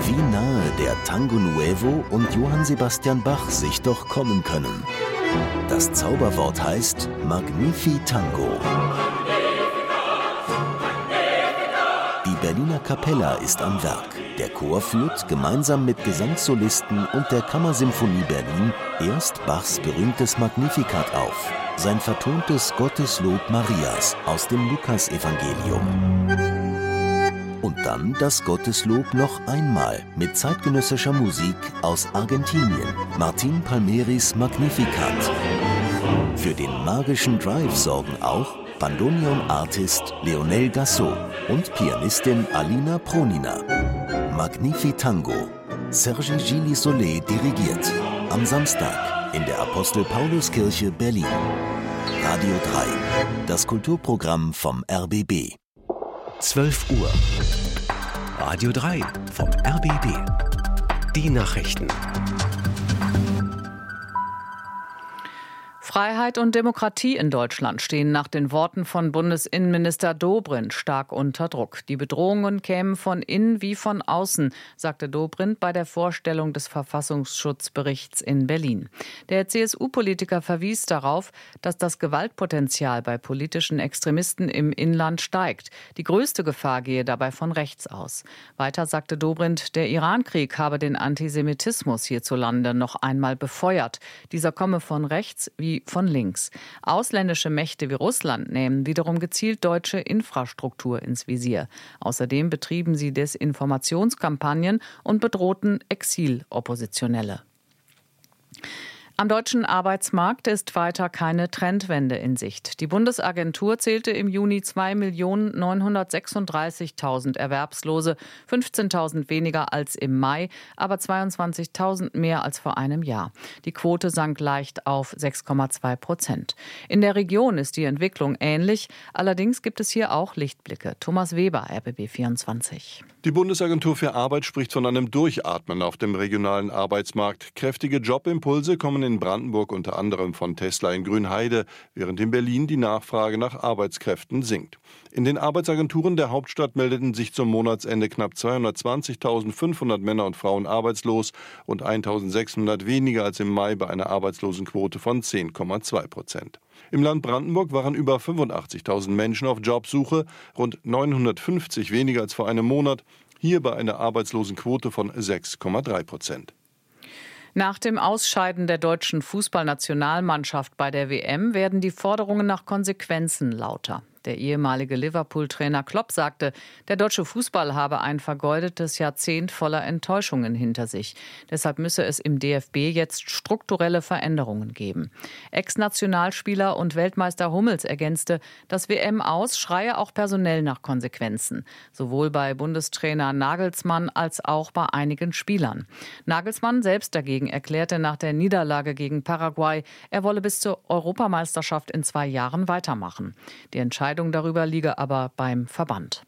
Wie nahe der Tango Nuevo und Johann Sebastian Bach sich doch kommen können. Das Zauberwort heißt Magnifitango. Die Berliner Capella ist am Werk. Der Chor führt gemeinsam mit Gesangssolisten und der Kammersymphonie Berlin erst Bachs berühmtes Magnificat auf, sein vertontes Gotteslob Marias aus dem Lukasevangelium. Und dann das Gotteslob noch einmal mit zeitgenössischer Musik aus Argentinien, Martin Palmeris Magnificat. Für den magischen Drive sorgen auch Bandoneon-Artist Leonel Gassot und Pianistin Alina Pronina. Magnifitango. Sergi Gilly-Solé dirigiert. Am Samstag in der Apostel-Paulus-Kirche Berlin. Radio 3. Das Kulturprogramm vom RBB. 12 Uhr. Radio 3 vom RBB. Die Nachrichten. Freiheit und Demokratie in Deutschland stehen nach den Worten von Bundesinnenminister Dobrindt stark unter Druck. Die Bedrohungen kämen von innen wie von außen, sagte Dobrindt bei der Vorstellung des Verfassungsschutzberichts in Berlin. Der CSU-Politiker verwies darauf, dass das Gewaltpotenzial bei politischen Extremisten im Inland steigt. Die größte Gefahr gehe dabei von rechts aus. Weiter sagte Dobrindt, der Irankrieg habe den Antisemitismus hierzulande noch einmal befeuert. Dieser komme von rechts wie von links. Ausländische Mächte wie Russland nehmen wiederum gezielt deutsche Infrastruktur ins Visier. Außerdem betrieben sie Desinformationskampagnen und bedrohten Exiloppositionelle. Am deutschen Arbeitsmarkt ist weiter keine Trendwende in Sicht. Die Bundesagentur zählte im Juni 2.936.000 Erwerbslose, 15.000 weniger als im Mai, aber 22.000 mehr als vor einem Jahr. Die Quote sank leicht auf 6,2%. In der Region ist die Entwicklung ähnlich, allerdings gibt es hier auch Lichtblicke. Thomas Weber, RBB 24. Die Bundesagentur für Arbeit spricht von einem Durchatmen auf dem regionalen Arbeitsmarkt. Kräftige Jobimpulse kommen in Brandenburg unter anderem von Tesla in Grünheide, während in Berlin die Nachfrage nach Arbeitskräften sinkt. In den Arbeitsagenturen der Hauptstadt meldeten sich zum Monatsende knapp 220.500 Männer und Frauen arbeitslos und 1.600 weniger als im Mai bei einer Arbeitslosenquote von 10,2%. Im Land Brandenburg waren über 85.000 Menschen auf Jobsuche, rund 950 weniger als vor einem Monat, hier bei einer Arbeitslosenquote von 6,3%. Nach dem Ausscheiden der deutschen Fußballnationalmannschaft bei der WM werden die Forderungen nach Konsequenzen lauter. Der ehemalige Liverpool-Trainer Klopp sagte, der deutsche Fußball habe ein vergeudetes Jahrzehnt voller Enttäuschungen hinter sich. Deshalb müsse es im DFB jetzt strukturelle Veränderungen geben. Ex-Nationalspieler und Weltmeister Hummels ergänzte, das WM-Aus schreie auch personell nach Konsequenzen. Sowohl bei Bundestrainer Nagelsmann als auch bei einigen Spielern. Nagelsmann selbst dagegen erklärte nach der Niederlage gegen Paraguay, er wolle bis zur Europameisterschaft in 2 Jahren weitermachen. Die Entscheidung darüber liege aber beim Verband.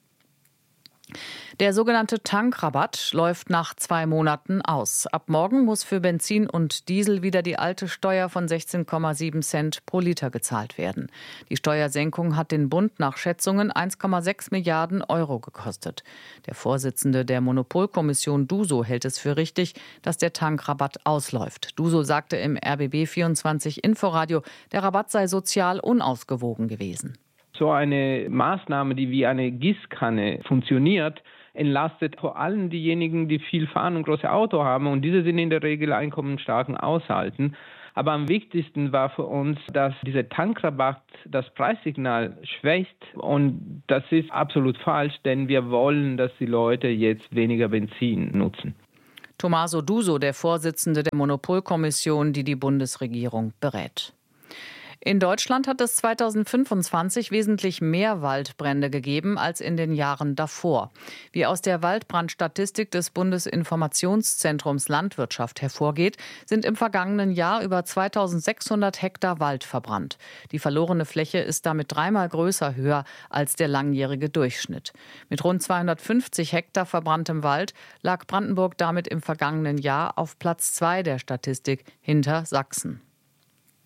Der sogenannte Tankrabatt läuft nach 2 Monaten aus. Ab morgen muss für Benzin und Diesel wieder die alte Steuer von 16,7 Cent pro Liter gezahlt werden. Die Steuersenkung hat den Bund nach Schätzungen 1,6 Milliarden Euro gekostet. Der Vorsitzende der Monopolkommission Duso hält es für richtig, dass der Tankrabatt ausläuft. Duso sagte im RBB 24 Inforadio, der Rabatt sei sozial unausgewogen gewesen. So eine Maßnahme, die wie eine Gießkanne funktioniert, entlastet vor allem diejenigen, die viel fahren und große Auto haben. Und diese sind in der Regel einkommensstarken Haushalten. Aber am wichtigsten war für uns, dass dieser Tankrabatt das Preissignal schwächt. Und das ist absolut falsch, denn wir wollen, dass die Leute jetzt weniger Benzin nutzen. Tommaso Duso, der Vorsitzende der Monopolkommission, die die Bundesregierung berät. In Deutschland hat es 2025 wesentlich mehr Waldbrände gegeben als in den Jahren davor. Wie aus der Waldbrandstatistik des Bundesinformationszentrums Landwirtschaft hervorgeht, sind im vergangenen Jahr über 2600 Hektar Wald verbrannt. Die verlorene Fläche ist damit 3-mal größer höher als der langjährige Durchschnitt. Mit rund 250 Hektar verbranntem Wald lag Brandenburg damit im vergangenen Jahr auf Platz 2 der Statistik hinter Sachsen.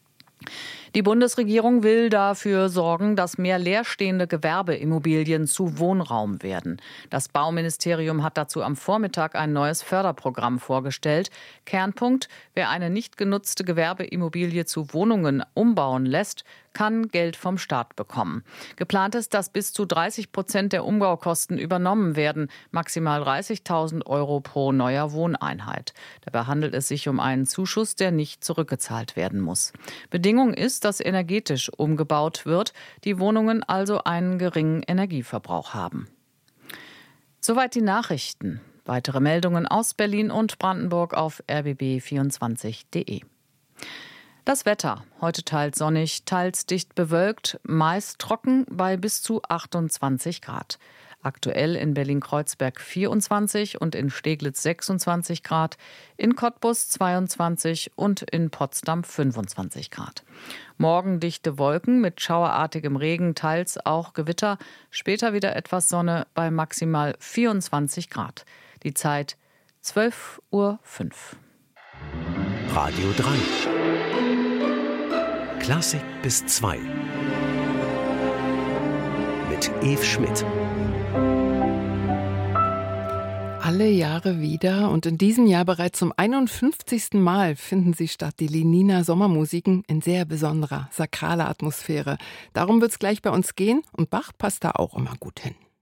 Die Bundesregierung will dafür sorgen, dass mehr leerstehende Gewerbeimmobilien zu Wohnraum werden. Das Bauministerium hat dazu am Vormittag ein neues Förderprogramm vorgestellt. Kernpunkt: Wer eine nicht genutzte Gewerbeimmobilie zu Wohnungen umbauen lässt, kann Geld vom Staat bekommen. Geplant ist, dass bis zu 30% der Umbaukosten übernommen werden, maximal 30.000 € pro neuer Wohneinheit. Dabei handelt es sich um einen Zuschuss, der nicht zurückgezahlt werden muss. Bedingung ist, dass energetisch umgebaut wird, die Wohnungen also einen geringen Energieverbrauch haben. Soweit die Nachrichten. Weitere Meldungen aus Berlin und Brandenburg auf rbb24.de. Das Wetter. Heute teils sonnig, teils dicht bewölkt, meist trocken bei bis zu 28 Grad. Aktuell in Berlin-Kreuzberg 24 und in Steglitz 26 Grad, in Cottbus 22 und in Potsdam 25 Grad. Morgen dichte Wolken mit schauerartigem Regen, teils auch Gewitter, später wieder etwas Sonne bei maximal 24 Grad. Die Zeit 12:05 Uhr. Radio 3. Klassik bis 2. Mit Eve Schmidt. Alle Jahre wieder und in diesem Jahr bereits zum 51. Mal finden sie statt, die Lenina Sommermusiken, in sehr besonderer, sakraler Atmosphäre. Darum wird es gleich bei uns gehen und Bach passt da auch immer gut hin.